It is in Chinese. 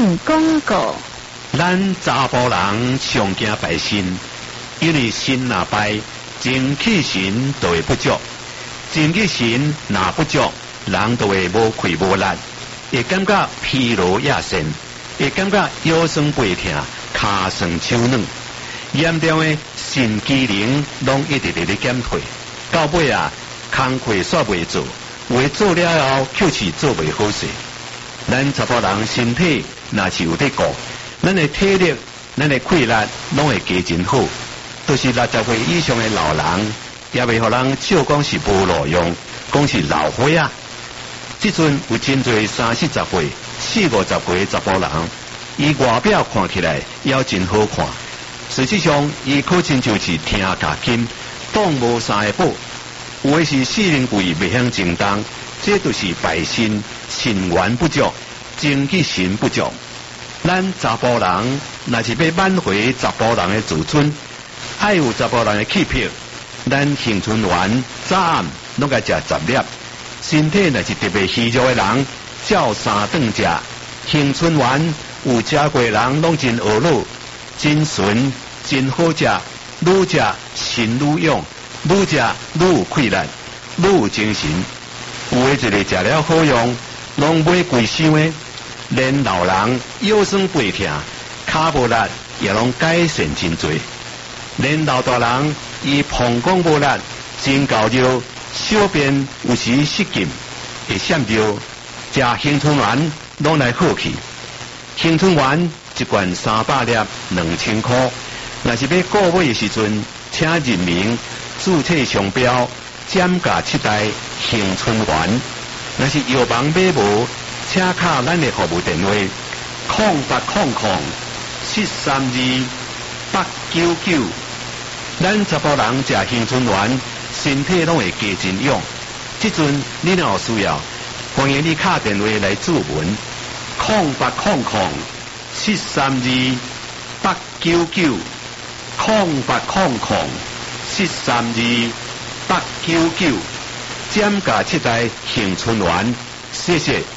省广告。 咱查甫人上惊败身，因为身若败，精气神就会不足。精气神若不足，人就会无气无力，会感觉疲劳亚神，会感觉腰酸背痛、骹酸手软，严重的肾机能拢一直在减退。到尾啊，工课煞袂做，话做了后却是做袂好势。咱查甫人身体若是有得顾，咱的体力、咱的气力拢会加真好。都是60岁以上的老人，也袂互人笑讲是无路用，讲是老花啊。即阵有真侪30、40岁、40、50岁的查甫人，伊外表看起来也真好看，实际上伊可亲就是听假金，当无啥个宝。有的是四人贵袂晓正当，这就是败身，肾元不足，精气神不足。咱查甫人若是要挽回查甫人的自尊，爱有查甫人的气魄，咱杏春丸早暗拢该食10粒。身体若是特别虚弱的人，照3顿食。杏春丸有食过的人拢真学老，真纯，真好食，愈食神愈勇，愈食愈有气力，愈有精神。有的一个食了好用，拢买贵箱的，连老人腰酸背痛、骹无力也拢改善真多。连老大人伊膀胱无力、真够热、小便有时失禁，会闪尿，食杏春丸拢来好去。杏春丸一罐300粒，2000块。若是要购买的时阵，请认明注册商标减价7代杏春丸。若是药房买无，请敲咱的服务电话0800-432-899。咱查甫人食杏春丸，身体拢会加真勇。即阵你若有需要，欢迎你敲电话来注文0800-432-899。0800-432-899，减价7代杏春丸，谢谢。